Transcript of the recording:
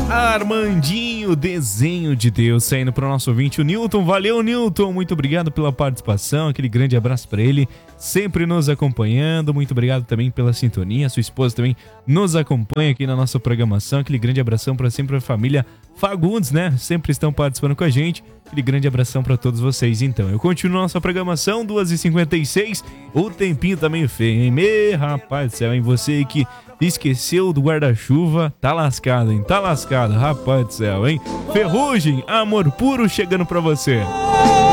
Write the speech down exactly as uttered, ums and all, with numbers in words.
Armandinho, desenho de Deus, saindo para o nosso ouvinte, o Newton. Valeu, Newton, muito obrigado pela participação, aquele grande abraço para ele, sempre nos acompanhando. Muito obrigado também pela sintonia, sua esposa também nos acompanha aqui na nossa programação. Aquele grande abração para sempre a família Fagundes, né? Sempre estão participando com a gente. Aquele grande abração para todos vocês, então. Eu continuo nossa programação, duas e cinquenta e seis. O tempinho tá meio feio, hein? Me, rapaz do céu, hein? Você que esqueceu do guarda-chuva, tá lascado, hein? Tá lascado, rapaz do céu, hein? Ferrugem, amor puro chegando pra você.